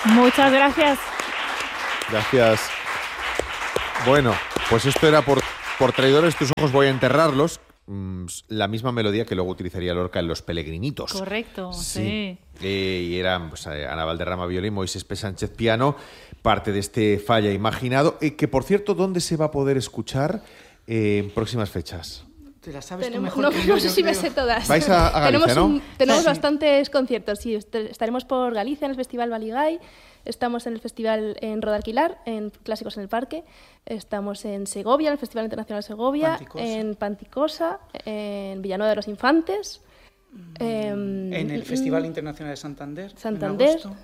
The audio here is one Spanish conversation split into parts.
Muchas gracias. Gracias. Bueno, pues esto era por traidores tus ojos voy a enterrarlos. La misma melodía que luego utilizaría Lorca en Los Pelegrinitos. Correcto, sí. Y eran pues, Ana Valderrama violín, Moisés P. Sánchez piano, parte de este Falla imaginado, que por cierto, ¿dónde se va a poder escuchar en próximas fechas? Te la sabes tú mejor que yo. No sé si me sé todas. Vais a Galicia, tenemos bastantes conciertos, sí. Estaremos por Galicia en el Festival Baligay, estamos en el Festival en Rodalquilar, en Clásicos en el Parque, estamos en Segovia, en el Festival Internacional de Segovia, en Panticosa, en Villanueva de los Infantes. En el Festival Internacional de Santander. En agosto.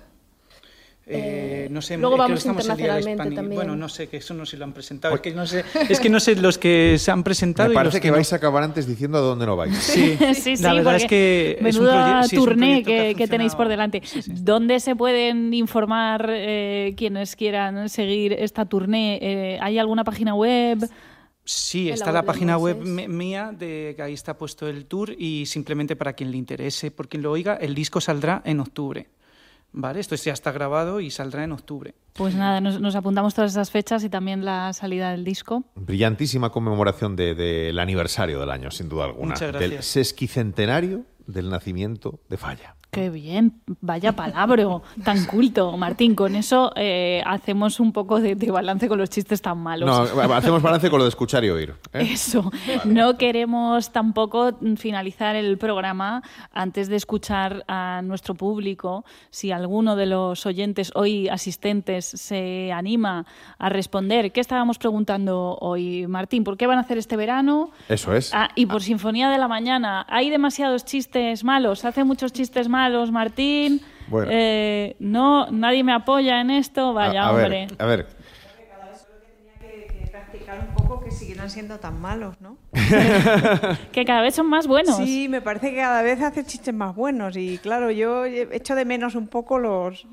No sé, luego vamos estamos internacionalmente también. Bueno, no sé, que eso no sé si lo han presentado. Es que no sé los que se han presentado. Me parece y los que vais a acabar antes diciendo a dónde no vais. Sí, la verdad es que menuda turné que tenéis por delante. Sí. ¿Dónde se pueden informar quienes quieran seguir esta turné? ¿Hay alguna página web? Sí, está la página web mía, que ahí está puesto el tour, y simplemente para quien le interese, por quien lo oiga, el disco saldrá en octubre. Vale, esto ya está grabado y saldrá en octubre. Pues nada, nos apuntamos todas esas fechas y también la salida del disco. Brillantísima conmemoración del aniversario del año, sin duda alguna. Muchas gracias. Del sesquicentenario del nacimiento de Falla. Qué bien, vaya palabra tan culto. Martín, con eso hacemos un poco de balance con los chistes tan malos. No, hacemos balance con lo de escuchar y oír. Eso. Vale. No queremos tampoco finalizar el programa antes de escuchar a nuestro público. Si alguno de los oyentes hoy asistentes se anima a responder. ¿Qué estábamos preguntando hoy, Martín? ¿Por qué van a hacer este verano? Eso es. Y por Sinfonía de la Mañana. ¿Hay demasiados chistes malos? ¿Hace muchos chistes malos, Martín? Bueno. No, nadie me apoya en esto. Vaya, hombre. A ver. Cada vez solo que tenía que practicar un poco que siguieran siendo tan malos, ¿no? Que cada vez son más buenos. Sí, me parece que cada vez hace chistes más buenos. Y claro, yo echo de menos un poco los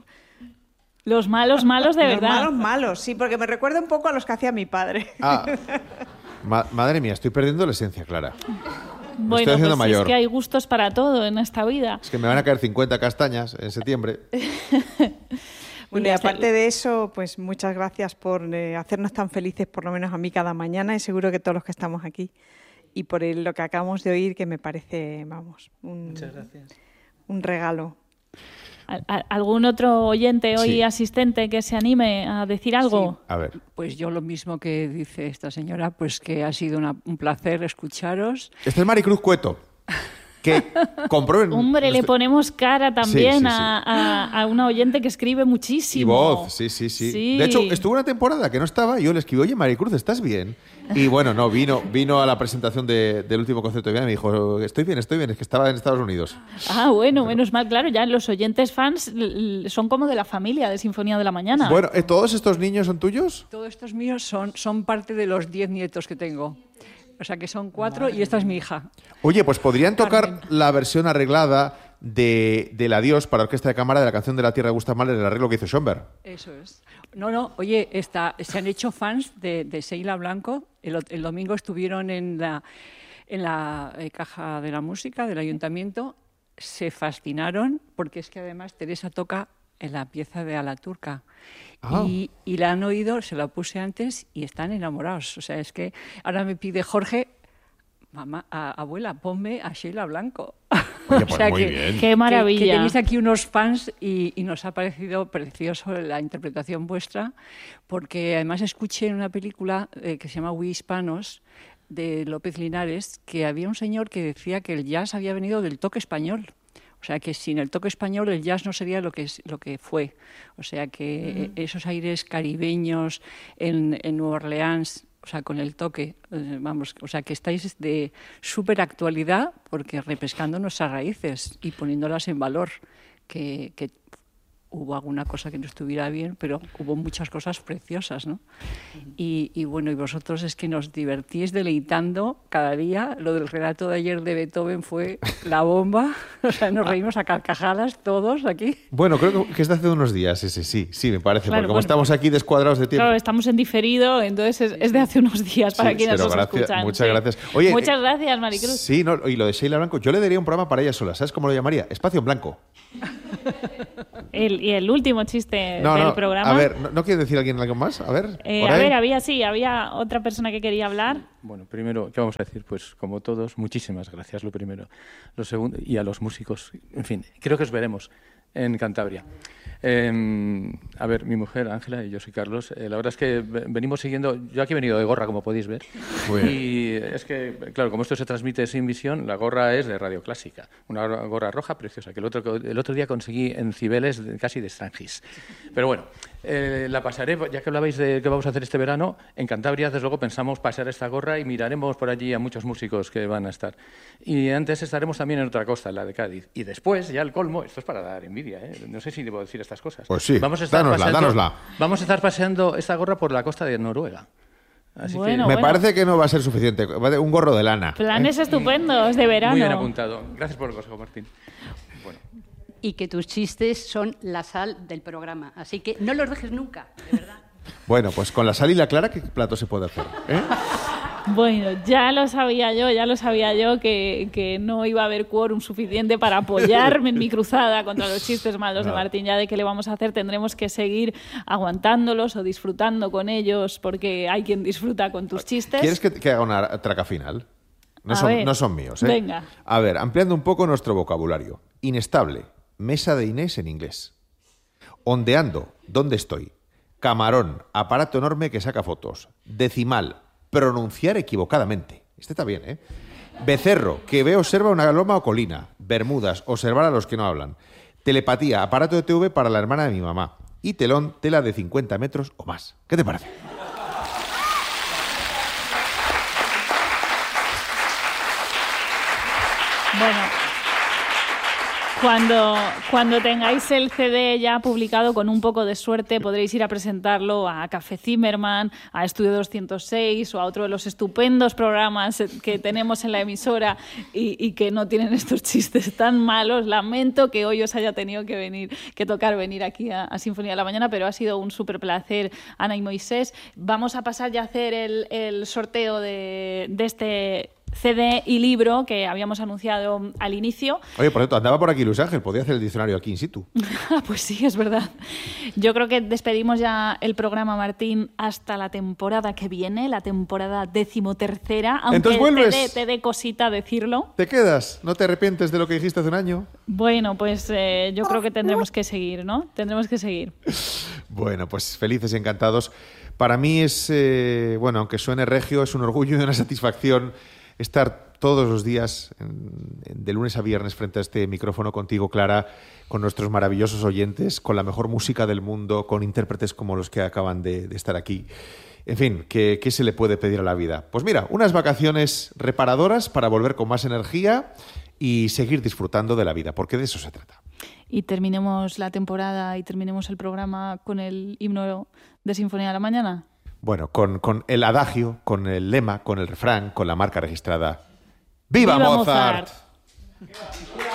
malos de verdad. Los malos, sí, porque me recuerda un poco a los que hacía mi padre. Madre mía, estoy perdiendo la esencia, Clara. Bueno, pues mayor. Es que hay gustos para todo en esta vida. Es que me van a caer 50 castañas en septiembre. Bueno, y aparte de eso, pues muchas gracias por hacernos tan felices, por lo menos a mí cada mañana, y seguro que todos los que estamos aquí. Y por lo que acabamos de oír, que me parece, muchas gracias. Un regalo. ¿Algún otro oyente hoy asistente que se anime a decir algo? Sí. A ver. Pues yo lo mismo que dice esta señora, pues que ha sido un placer escucharos. Este es Maricruz Cueto. Que comprueben. Hombre, le ponemos cara también a una oyente que escribe muchísimo. Y voz, sí. De hecho, estuvo una temporada que no estaba y yo le escribí, oye, Maricruz, ¿estás bien? Y bueno, no, vino a la presentación del último concierto de Viana y me dijo, estoy bien, es que estaba en Estados Unidos. Bueno, menos mal, claro, ya los oyentes fans son como de la familia de Sinfonía de la Mañana. Bueno, ¿todos estos niños son tuyos? Todos estos míos son parte de los 10 nietos que tengo. O sea que son 4 y esta es mi hija. Oye, pues podrían tocar la versión arreglada del Adiós para orquesta de cámara de la canción de La Tierra de Gustav Mahler, el arreglo que hizo Schoenberg. Eso es. No, oye, se han hecho fans de Sheila Blanco. El domingo estuvieron en la Caja de la Música del Ayuntamiento. Se fascinaron porque es que además Teresa toca en la pieza de A la Turca. Y la han oído, se la puse antes y están enamorados. O sea, es que ahora me pide Jorge, mamá, abuela, ponme a Sheila Blanco. Oye, pues o sea, muy bien. Qué maravilla. Que tenéis aquí unos fans y nos ha parecido precioso la interpretación vuestra, porque además escuché en una película que se llama We Hispanos, de López Linares, que había un señor que decía que el jazz había venido del toque español. O sea, que sin el toque español el jazz no sería lo que fue. O sea, que esos aires caribeños en Nueva Orleans, o sea, con el toque, o sea, que estáis de súper actualidad porque repescando nuestras raíces y poniéndolas en valor, que hubo alguna cosa que no estuviera bien, pero hubo muchas cosas preciosas, ¿no? Y bueno, y vosotros es que nos divertís deleitando cada día. Lo del relato de ayer de Beethoven fue la bomba. O sea, nos reímos a carcajadas todos aquí. Bueno, creo que es de hace unos días ese, sí, me parece, claro, porque como estamos aquí descuadrados de tiempo. Claro, estamos en diferido, entonces es de hace unos días para quienes nos escuchan. Muchas gracias. Oye, muchas gracias, Maricruz. Sí, y lo de Sheila Blanco, yo le daría un programa para ella sola. ¿Sabes cómo lo llamaría? Espacio en Blanco. Y Y el último chiste del programa. A ver, ¿no quiere decir alguien algo más? A ver, había otra persona que quería hablar. Bueno, primero, ¿qué vamos a decir? Pues como todos, muchísimas gracias, lo primero. Lo segundo, y a los músicos, en fin, creo que os veremos en Cantabria. A ver, mi mujer Ángela y yo soy Carlos. La verdad es que venimos siguiendo. Yo aquí he venido de gorra, como podéis ver. Y es que, claro, como esto se transmite sin visión, la gorra es de Radio Clásica. Una gorra roja preciosa, que el otro día conseguí en Cibeles casi de Strangis. Pero bueno, la pasaré, ya que hablabais de qué vamos a hacer este verano. En Cantabria, desde luego, pensamos pasear esta gorra y miraremos por allí a muchos músicos que van a estar. Y antes estaremos también en otra costa, en la de Cádiz. Y después, ya el colmo, esto es para dar envidia, ¿eh? No sé si debo decir estas cosas. Pues sí, dánosla. Vamos a estar paseando esta gorra por la costa de Noruega. Así me parece que no va a ser suficiente. Un gorro de lana. Planes estupendos de verano. Muy bien apuntado. Gracias por el consejo, Martín. Bueno. Y que tus chistes son la sal del programa. Así que no los dejes nunca, de verdad. Bueno, pues con la sal y la clara, ¿qué plato se puede hacer? Bueno, ya lo sabía yo que no iba a haber quórum suficiente para apoyarme en mi cruzada contra los chistes malos de Martín. Ya de qué le vamos a hacer, tendremos que seguir aguantándolos o disfrutando con ellos, porque hay quien disfruta con tus chistes. ¿Quieres que haga una traca final? No son míos, ¿eh? Venga. A ver, ampliando un poco nuestro vocabulario. Inestable, mesa de Inés en inglés. Ondeando, ¿dónde estoy? Camarón, aparato enorme que saca fotos. Decimal, pronunciar equivocadamente. Este está bien, ¿eh? Becerro, que observa una loma o colina. Bermudas, observar a los que no hablan. Telepatía, aparato de TV para la hermana de mi mamá. Y telón, tela de 50 metros o más. ¿Qué te parece? Bueno, cuando tengáis el CD ya publicado, con un poco de suerte podréis ir a presentarlo a Café Zimmerman, a Estudio 206 o a otro de los estupendos programas que tenemos en la emisora y que no tienen estos chistes tan malos. Lamento que hoy os haya tenido que tocar venir aquí a Sinfonía de la Mañana, pero ha sido un súper placer, Ana y Moisés. Vamos a pasar ya a hacer el sorteo de este CD y libro que habíamos anunciado al inicio. Oye, por cierto, andaba por aquí Luis Ángel, podía hacer el diccionario aquí in situ. Pues sí, es verdad. Yo creo que despedimos ya el programa, Martín, hasta la temporada que viene, la temporada 13ª, aunque entonces vuelves. Te dé cosita decirlo. ¿Te quedas? ¿No te arrepientes de lo que dijiste hace un año? Bueno, pues yo creo que tendremos que seguir, ¿no? Tendremos que seguir. Bueno, pues felices y encantados. Para mí es, aunque suene regio, es un orgullo y una satisfacción estar todos los días, de lunes a viernes, frente a este micrófono contigo, Clara, con nuestros maravillosos oyentes, con la mejor música del mundo, con intérpretes como los que acaban de estar aquí. En fin, ¿qué se le puede pedir a la vida? Pues mira, unas vacaciones reparadoras para volver con más energía y seguir disfrutando de la vida, porque de eso se trata. Y terminemos la temporada y terminemos el programa con el himno de Sinfonía de la Mañana. Bueno, con el adagio, con el lema, con el refrán, con la marca registrada. ¡Viva Mozart!